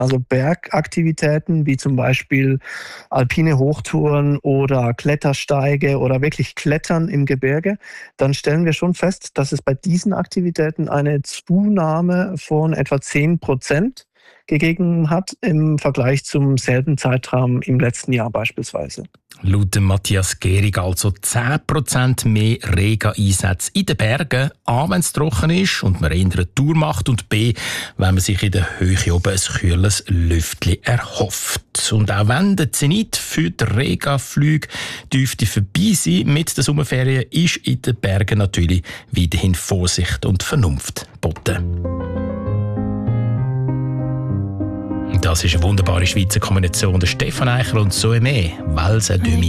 Also Bergaktivitäten wie zum Beispiel alpine Hochtouren oder Klettersteige oder wirklich Klettern im Gebirge, dann stellen wir schon fest, dass es bei diesen Aktivitäten eine Zunahme von etwa 10% gegeben hat im Vergleich zum selben Zeitraum im letzten Jahr beispielsweise. Laut Matthias Gehrig also 10% mehr Rega-Einsätze in den Bergen, A, wenn es trocken ist und man eher eine Tour macht, und B, wenn man sich in der Höhe oben ein kühles Lüftchen erhofft. Und auch wenn der Zenit für die Rega-Flüge dürfte vorbei sein mit der Sommerferien, ist in den Bergen natürlich weiterhin Vorsicht und Vernunft geboten. Das ist eine wunderbare Schweizer Kombination. Der Stefan Eichler und Zoe Mee, Walser Demi.